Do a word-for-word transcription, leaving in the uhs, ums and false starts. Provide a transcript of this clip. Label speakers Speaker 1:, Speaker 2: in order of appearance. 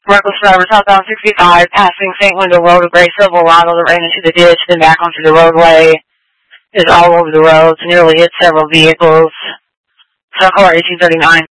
Speaker 1: Reckless driver southbound sixty-five, passing Saint Window Road, a gray Silverado that ran into the ditch, then back onto the roadway. Is all over the roads, nearly hit several vehicles. Circle eighteen thirty-nine.